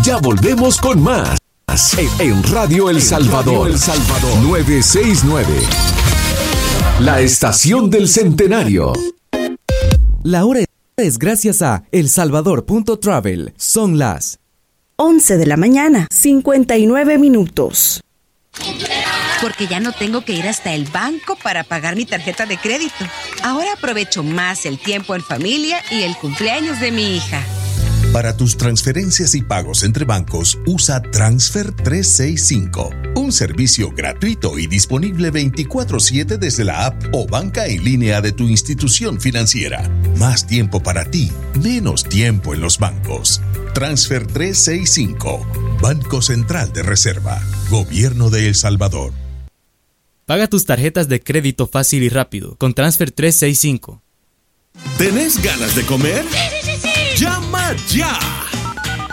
Ya volvemos con más en Radio El Salvador, 969. La estación del centenario. La hora es gracias a elsalvador.travel. Son las 11 de la mañana, 59 minutos. Porque ya no tengo que ir hasta el banco para pagar mi tarjeta de crédito. Ahora aprovecho más el tiempo en familia y el cumpleaños de mi hija. Para tus transferencias y pagos entre bancos, usa Transfer 365, un servicio gratuito y disponible 24/7 desde la app o banca en línea de tu institución financiera. Más tiempo para ti, menos tiempo en los bancos. Transfer 365, Banco Central de Reserva, Gobierno de El Salvador. Paga tus tarjetas de crédito fácil y rápido con Transfer 365. ¿Tenés ganas de comer? Sí. ¡Llama ya!